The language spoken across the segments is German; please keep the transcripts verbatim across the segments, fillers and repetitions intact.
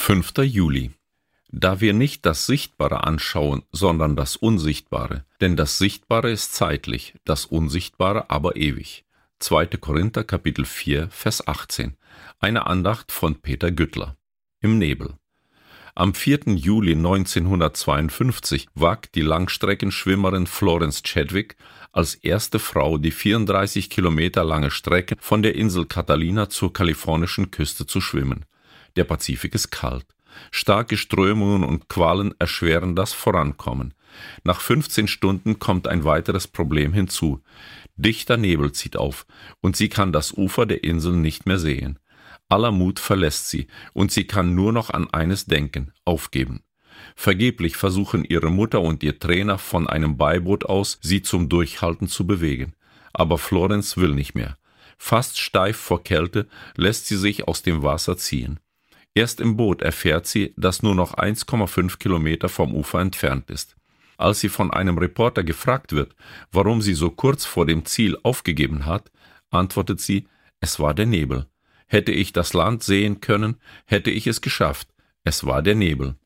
fünfter Juli. Da wir nicht das Sichtbare anschauen, sondern das Unsichtbare, denn das Sichtbare ist zeitlich, das Unsichtbare aber ewig. zweiter Korinther Kapitel vier, Vers achtzehn. Eine Andacht von Peter Güttler. Im Nebel. Am vierten Juli neunzehnhundertzweiundfünfzig wagt die Langstreckenschwimmerin Florence Chadwick als erste Frau die vierunddreißig Kilometer lange Strecke von der Insel Catalina zur kalifornischen Küste zu schwimmen. Der Pazifik ist kalt. Starke Strömungen und Qualen erschweren das Vorankommen. Nach fünfzehn Stunden kommt ein weiteres Problem hinzu. Dichter Nebel zieht auf und sie kann das Ufer der Insel nicht mehr sehen. Aller Mut verlässt sie und sie kann nur noch an eines denken: aufgeben. Vergeblich versuchen ihre Mutter und ihr Trainer von einem Beiboot aus, sie zum Durchhalten zu bewegen. Aber Florence will nicht mehr. Fast steif vor Kälte lässt sie sich aus dem Wasser ziehen. Erst im Boot erfährt sie, dass nur noch eins Komma fünf Kilometer vom Ufer entfernt ist. Als sie von einem Reporter gefragt wird, warum sie so kurz vor dem Ziel aufgegeben hat, antwortet sie: Es war der Nebel. Hätte ich das Land sehen können, hätte ich es geschafft. Es war der Nebel.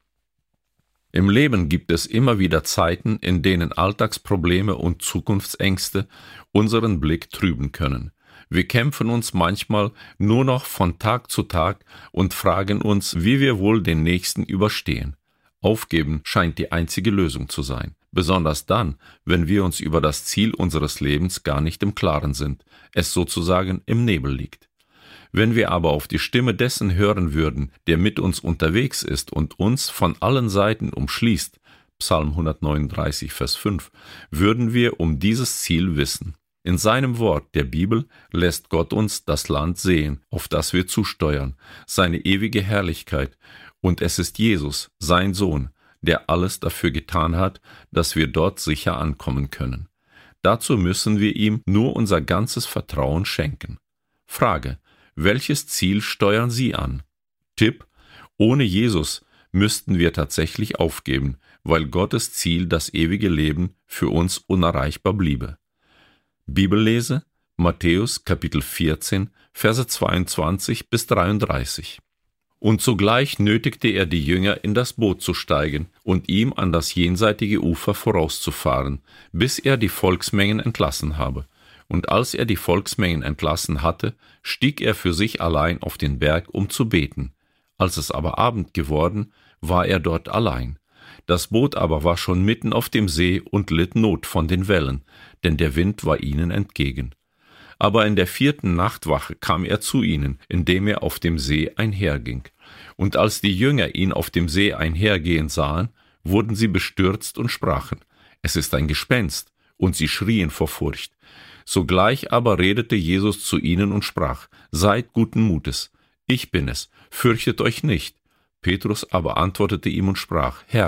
Im Leben gibt es immer wieder Zeiten, in denen Alltagsprobleme und Zukunftsängste unseren Blick trüben können. Wir kämpfen uns manchmal nur noch von Tag zu Tag und fragen uns, wie wir wohl den nächsten überstehen. Aufgeben scheint die einzige Lösung zu sein, besonders dann, wenn wir uns über das Ziel unseres Lebens gar nicht im Klaren sind, es sozusagen im Nebel liegt. Wenn wir aber auf die Stimme dessen hören würden, der mit uns unterwegs ist und uns von allen Seiten umschließt, Psalm hundertneununddreißig, Vers fünf, würden wir um dieses Ziel wissen. In seinem Wort, der Bibel, lässt Gott uns das Land sehen, auf das wir zusteuern, seine ewige Herrlichkeit, und es ist Jesus, sein Sohn, der alles dafür getan hat, dass wir dort sicher ankommen können. Dazu müssen wir ihm nur unser ganzes Vertrauen schenken. Frage: Welches Ziel steuern Sie an? Tipp: Ohne Jesus müssten wir tatsächlich aufgeben, weil Gottes Ziel, das ewige Leben, für uns unerreichbar bliebe. Bibellese: Matthäus Kapitel vierzehn, Verse zweiundzwanzig bis dreiunddreißig. Und sogleich nötigte er die Jünger, in das Boot zu steigen und ihm an das jenseitige Ufer vorauszufahren, bis er die Volksmengen entlassen habe. Und als er die Volksmengen entlassen hatte, stieg er für sich allein auf den Berg, um zu beten. Als es aber Abend geworden, war er dort allein. Das Boot aber war schon mitten auf dem See und litt Not von den Wellen, denn der Wind war ihnen entgegen. Aber in der vierten Nachtwache kam er zu ihnen, indem er auf dem See einherging. Und als die Jünger ihn auf dem See einhergehen sahen, wurden sie bestürzt und sprachen: Es ist ein Gespenst, und sie schrien vor Furcht. Sogleich aber redete Jesus zu ihnen und sprach: Seid guten Mutes, ich bin es, fürchtet euch nicht. Petrus aber antwortete ihm und sprach: Herr,